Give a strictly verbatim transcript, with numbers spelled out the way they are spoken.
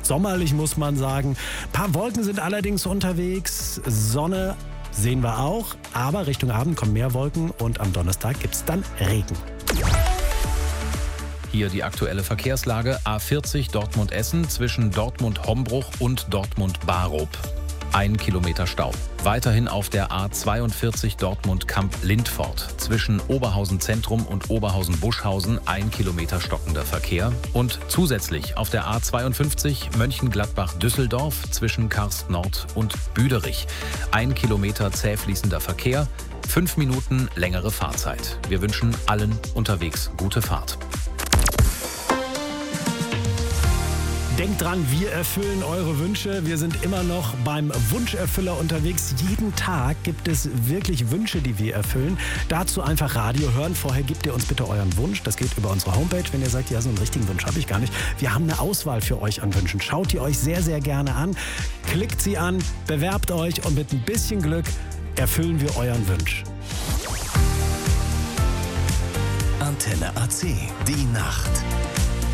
sommerlich, muss man sagen. Ein paar Wolken sind allerdings unterwegs. Sonne sehen wir auch, aber Richtung Abend kommen mehr Wolken und am Donnerstag gibt es dann Regen. Hier die aktuelle Verkehrslage. A vierzig Dortmund-Essen zwischen Dortmund-Hombruch und Dortmund-Barup. Ein Kilometer Stau. Weiterhin auf der A zweiundvierzig Dortmund-Kamp-Lindfort. Zwischen Oberhausen Zentrum und Oberhausen-Buschhausen ein Kilometer stockender Verkehr. Und zusätzlich auf der A zweiundfünfzig Mönchengladbach-Düsseldorf zwischen Karst Nord und Büderich. Ein Kilometer zäh fließender Verkehr. Fünf Minuten längere Fahrzeit. Wir wünschen allen unterwegs gute Fahrt. Denkt dran, wir erfüllen eure Wünsche. Wir sind immer noch beim Wunscherfüller unterwegs. Jeden Tag gibt es wirklich Wünsche, die wir erfüllen. Dazu einfach Radio hören. Vorher gebt ihr uns bitte euren Wunsch. Das geht über unsere Homepage. Wenn ihr sagt, ja, so einen richtigen Wunsch habe ich gar nicht. Wir haben eine Auswahl für euch an Wünschen. Schaut die euch sehr, sehr gerne an. Klickt sie an, bewerbt euch und mit ein bisschen Glück erfüllen wir euren Wunsch. Antenne A C, die Nacht.